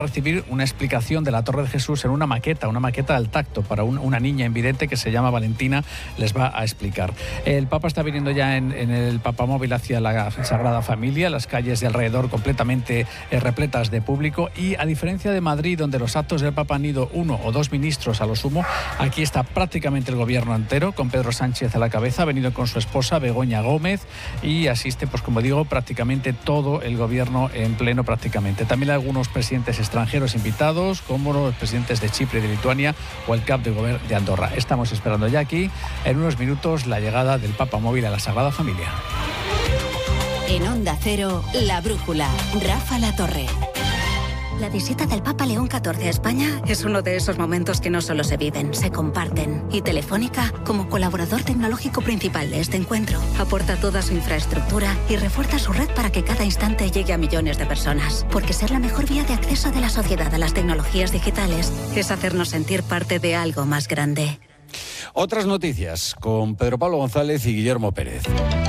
recibir una explicación de la Torre de Jesús en una maqueta al tacto para una niña invidente que se llama Valentina. Les va a explicar. El Papa está viniendo ya en el papamóvil hacia la Sagrada Familia, las calles de alrededor completamente repletas de público, y a diferencia de Madrid, donde los actos del Papa han ido 1 o 2 ministros a lo sumo, aquí está prácticamente el gobierno entero, con Pedro Sánchez a la cabeza. Ha venido con su esposa Begoña Gómez y asiste, pues como digo, prácticamente todo el gobierno en pleno prácticamente. También algunos presidentes extranjeros invitados, como los presidentes de Chipre y de Lituania o el cap de gobierno de Andorra. Estamos esperando ya aquí, en unos minutos, la llegada del papamóvil a la Sagrada Familia. En Onda Cero, La Brújula, Rafa La Torre. La visita del Papa León XIV a España es uno de esos momentos que no solo se viven, se comparten. Y Telefónica, como colaborador tecnológico principal de este encuentro, aporta toda su infraestructura y refuerza su red para que cada instante llegue a millones de personas. Porque ser la mejor vía de acceso de la sociedad a las tecnologías digitales es hacernos sentir parte de algo más grande. Otras noticias con Pedro Pablo González y Guillermo Pérez.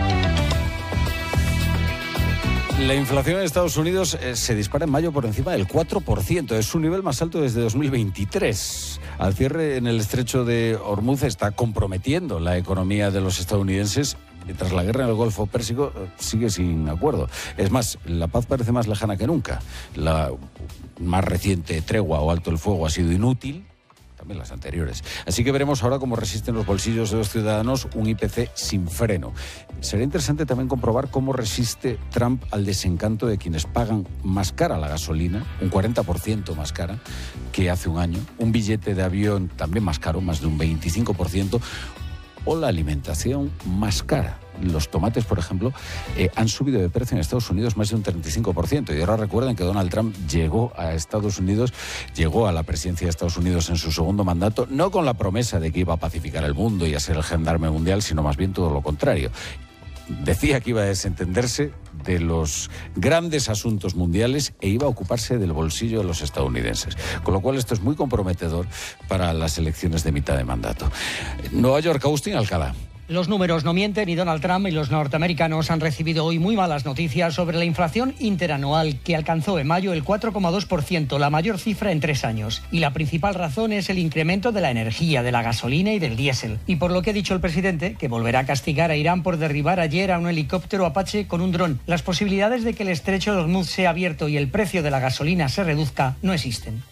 La inflación en Estados Unidos se dispara en mayo por encima del 4%. Es su nivel más alto desde 2023. Al cierre en el estrecho de Hormuz está comprometiendo la economía de los estadounidenses, mientras la guerra en el Golfo Pérsico sigue sin acuerdo. Es más, la paz parece más lejana que nunca. La más reciente tregua o alto el fuego ha sido inútil, también las anteriores. Así que veremos ahora cómo resisten los bolsillos de los ciudadanos un IPC sin freno. Será interesante también comprobar cómo resiste Trump al desencanto de quienes pagan más cara la gasolina, un 40% más cara que hace un año, un billete de avión también más caro, más de un 25%, o la alimentación más cara. Los tomates, por ejemplo, han subido de precio en Estados Unidos más de un 35%. Y ahora recuerden que Donald Trump llegó a la presidencia de Estados Unidos en su segundo mandato, no con la promesa de que iba a pacificar el mundo y a ser el gendarme mundial, sino más bien todo lo contrario. Decía que iba a desentenderse de los grandes asuntos mundiales e iba a ocuparse del bolsillo de los estadounidenses. Con lo cual esto es muy comprometedor para las elecciones de mitad de mandato. Nueva York, Agustín Alcalá. Los números no mienten y Donald Trump y los norteamericanos han recibido hoy muy malas noticias sobre la inflación interanual, que alcanzó en mayo el 4,2%, la mayor cifra en 3 años. Y la principal razón es el incremento de la energía, de la gasolina y del diésel. Y por lo que ha dicho el presidente, que volverá a castigar a Irán por derribar ayer a un helicóptero Apache con un dron. Las posibilidades de que el estrecho de Hormuz sea abierto y el precio de la gasolina se reduzca no existen.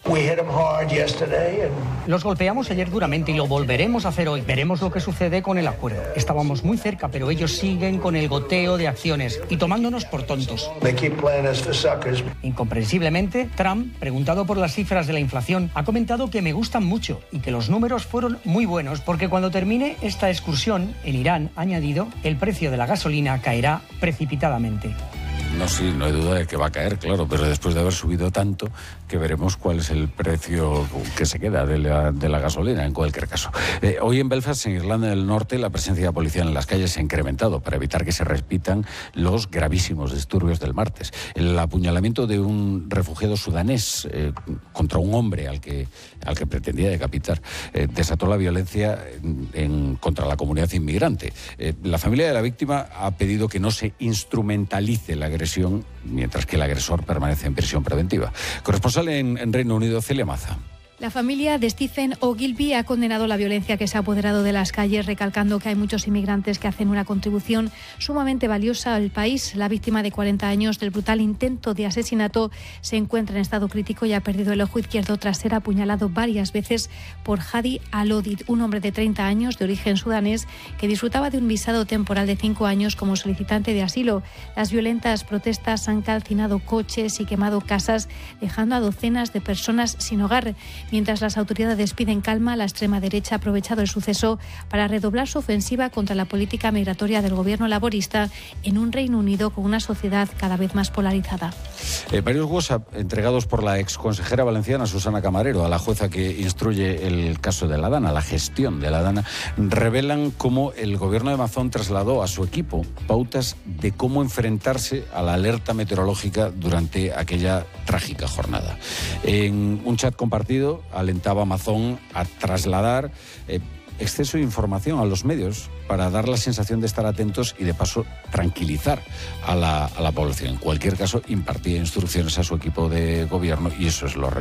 Los golpeamos ayer duramente y lo volveremos a hacer hoy. Veremos lo que sucede con el acuerdo. Estábamos muy cerca, pero ellos siguen con el goteo de acciones y tomándonos por tontos. Incomprensiblemente, Trump, preguntado por las cifras de la inflación, ha comentado que me gustan mucho y que los números fueron muy buenos porque cuando termine esta excursión en Irán, ha añadido, el precio de la gasolina caerá precipitadamente. No, sí, no hay duda de que va a caer, claro, pero después de haber subido tanto, que veremos cuál es el precio que se queda de la gasolina, en cualquier caso. Hoy en Belfast, en Irlanda del Norte, la presencia de policía en las calles se ha incrementado para evitar que se repitan los gravísimos disturbios del martes. El apuñalamiento de un refugiado sudanés contra un hombre al que pretendía decapitar desató la violencia contra la comunidad inmigrante. La familia de la víctima ha pedido que no se instrumentalice la agresión, mientras que el agresor permanece en prisión preventiva. Corresponsal en Reino Unido, Celia Maza. La familia de Stephen Ogilvy ha condenado la violencia que se ha apoderado de las calles, recalcando que hay muchos inmigrantes que hacen una contribución sumamente valiosa al país. La víctima de 40 años del brutal intento de asesinato se encuentra en estado crítico y ha perdido el ojo izquierdo tras ser apuñalado varias veces por Hadi Al-Odid, un hombre de 30 años de origen sudanés que disfrutaba de un visado temporal de 5 años como solicitante de asilo. Las violentas protestas han calcinado coches y quemado casas, dejando a docenas de personas sin hogar. Mientras las autoridades piden calma, la extrema derecha ha aprovechado el suceso para redoblar su ofensiva contra la política migratoria del gobierno laborista en un Reino Unido con una sociedad cada vez más polarizada. Varios WhatsApp entregados por la exconsejera valenciana Susana Camarero a la jueza que instruye el caso de la Dana, la gestión de la Dana, revelan cómo el gobierno de Mazón trasladó a su equipo pautas de cómo enfrentarse a la alerta meteorológica durante aquella trágica jornada. En un chat compartido alentaba a Mazón a trasladar exceso de información a los medios para dar la sensación de estar atentos y de paso tranquilizar a la población. En cualquier caso, impartía instrucciones a su equipo de gobierno y eso es lo